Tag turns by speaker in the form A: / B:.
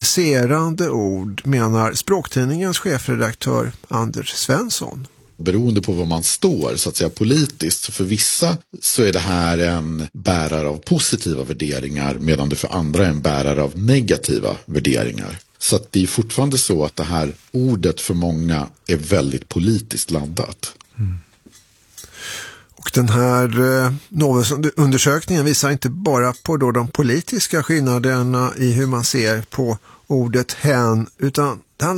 A: provocerande ord, menar Språktidningens chefredaktör Anders Svensson.
B: Beroende på vad man står så att säga politiskt. För vissa så är det här en bärare av positiva värderingar medan det för andra är en bärare av negativa värderingar. Så att det är fortfarande så att det här ordet för många är väldigt politiskt laddat. Mm.
A: Och den här Novus-undersökningen visar inte bara på då de politiska skillnaderna i hur man ser på ordet hen, utan det handlar